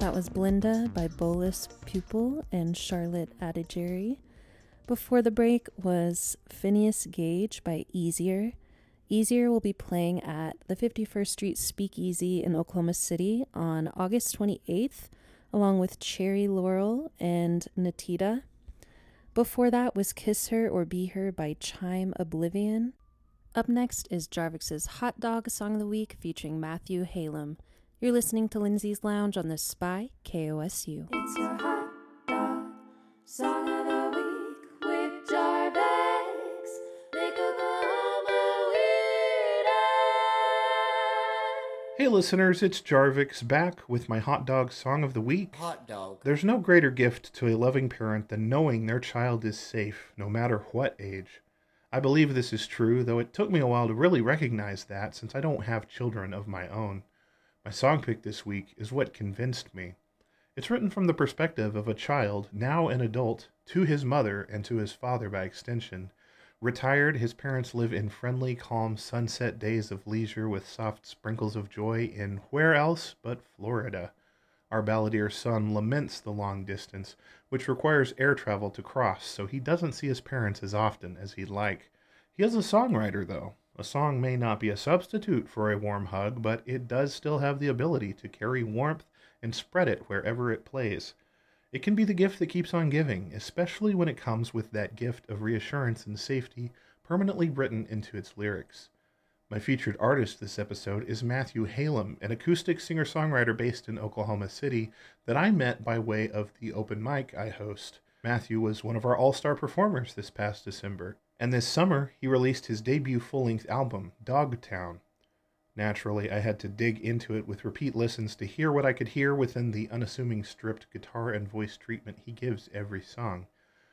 That was Blinda by Bolus Pupil and Charlotte Adigeri. Before the break was Phineas Gage by Easier. Easier will be playing at the 51st Street Speakeasy in Oklahoma City on August 28th, along with Cherry Laurel and Natita. Before that was Kiss Her or Be Her by Chime Oblivion. Up next is Jarvik's Hot Dog Song of the Week featuring Matthew Halem. You're listening to Lindsay's Lounge on the Spy KOSU. It's your hot dog song of the week with Jarvis. Make Oklahoma weirder. Hey listeners, it's Jarvix back with my hot dog song of the week. Hot dog. There's no greater gift to a loving parent than knowing their child is safe, no matter what age. I believe this is true, though it took me a while to really recognize that since I don't have children of my own. My song pick this week is what convinced me. It's written from the perspective of a child, now an adult, to his mother and to his father by extension. Retired, his parents live in friendly, calm sunset days of leisure with soft sprinkles of joy in where else but Florida. Our balladeer son laments the long distance, which requires air travel to cross, so he doesn't see his parents as often as he'd like. He is a songwriter, though. A song may not be a substitute for a warm hug, but it does still have the ability to carry warmth and spread it wherever it plays. It can be the gift that keeps on giving, especially when it comes with that gift of reassurance and safety permanently written into its lyrics. My featured artist this episode is Matthew Halem, an acoustic singer-songwriter based in Oklahoma City that I met by way of the open mic I host. Matthew was one of our all-star performers this past December, and this summer he released his debut full-length album, Dogtown. Naturally, I had to dig into it with repeat listens to hear what I could hear within the unassuming stripped guitar and voice treatment he gives every song.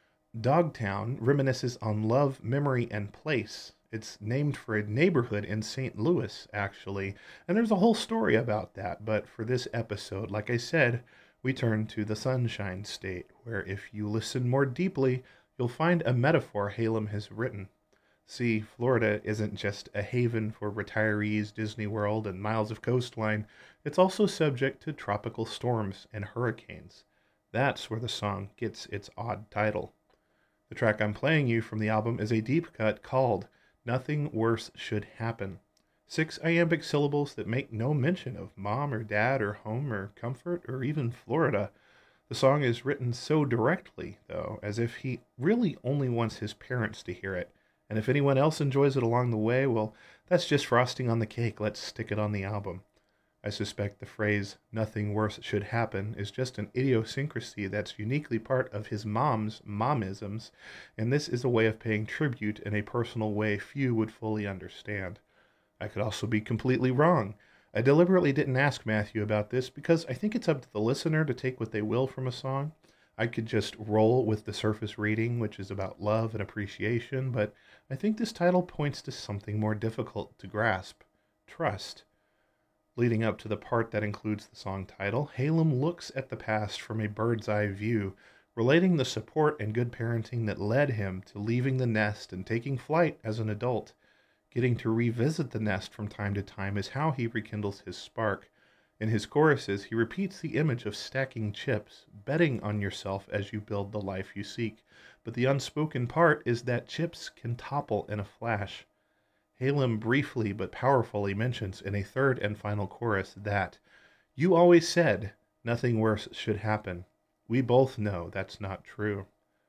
Dogtown reminisces on love, memory, and place. It's named for a neighborhood in St. Louis, actually, and there's a whole story about that, but for this episode, like I said, we turn to the Sunshine State, where if you listen more deeply, you'll find a metaphor Halem has written. See, Florida isn't just a haven for retirees, Disney World, and miles of coastline. It's also subject to tropical storms and hurricanes. That's where the song gets its odd title. The track I'm playing you from the album is a deep cut called Nothing Worse Should Happen. 6 iambic syllables that make no mention of mom or dad or home or comfort or even Florida. The song is written so directly, though, as if he really only wants his parents to hear it. And if anyone else enjoys it along the way, well, that's just frosting on the cake. Let's stick it on the album. I suspect the phrase, nothing worse should happen, is just an idiosyncrasy that's uniquely part of his mom's momisms, and this is a way of paying tribute in a personal way few would fully understand. I could also be completely wrong. I deliberately didn't ask Matthew about this because I think it's up to the listener to take what they will from a song. I could just roll with the surface reading, which is about love and appreciation, but I think this title points to something more difficult to grasp: trust. Leading up to the part that includes the song title, Halem looks at the past from a bird's eye view, relating the support and good parenting that led him to leaving the nest and taking flight as an adult. Getting to revisit the nest from time to time is how he rekindles his spark. In his choruses, he repeats the image of stacking chips, betting on yourself as you build the life you seek. But the unspoken part is that chips can topple in a flash. Halem briefly but powerfully mentions in a third and final chorus that, "You always said nothing worse should happen. We both know that's not true."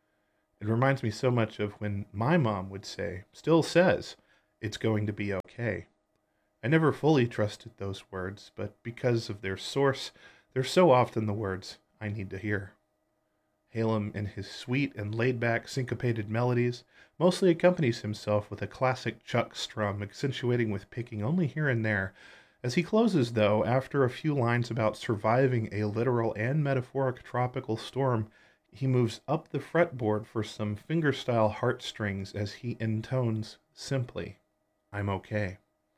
It reminds me so much of when my mom would say, still says, "It's going to be okay." I never fully trusted those words, but because of their source, they're so often the words I need to hear. Halem, in his sweet and laid-back syncopated melodies, mostly accompanies himself with a classic chuck strum, accentuating with picking only here and there. As he closes, though, after a few lines about surviving a literal and metaphoric tropical storm, he moves up the fretboard for some fingerstyle heartstrings as he intones simply, "I'm okay."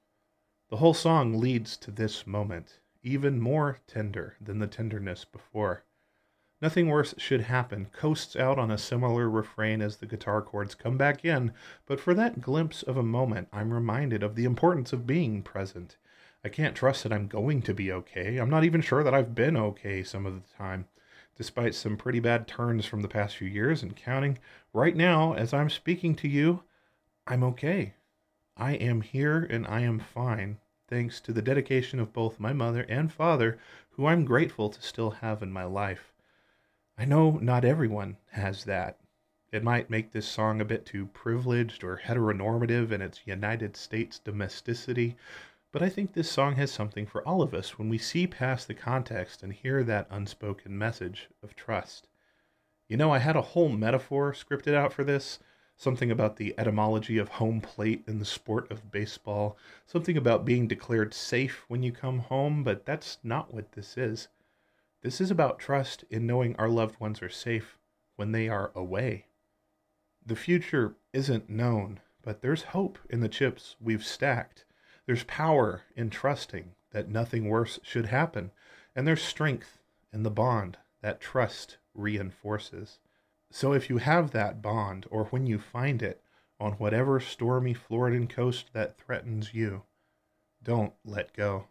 The whole song leads to this moment, even more tender than the tenderness before. Nothing Worse Should Happen coasts out on a similar refrain as the guitar chords come back in, but for that glimpse of a moment, I'm reminded of the importance of being present. I can't trust that I'm going to be okay. I'm not even sure that I've been okay some of the time, despite some pretty bad turns from the past few years and counting. Right now, as I'm speaking to you, I'm okay. I am here and I am fine, thanks to the dedication of both my mother and father, who I'm grateful to still have in my life. I know not everyone has that. It might make this song a bit too privileged or heteronormative in its United States domesticity, but I think this song has something for all of us when we see past the context and hear that unspoken message of trust. You know, I had a whole metaphor scripted out for this. Something about the etymology of home plate in the sport of baseball. Something about being declared safe when you come home, but that's not what this is. This is about trust in knowing our loved ones are safe when they are away. The future isn't known, but there's hope in the chips we've stacked. There's power in trusting that nothing worse should happen, and there's strength in the bond that trust reinforces. So if you have that bond, or when you find it on whatever stormy Floridan coast that threatens you, don't let go.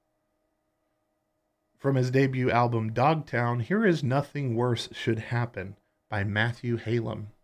From his debut album Dogtown, here is Nothing Worse Should Happen by Matthew Halem.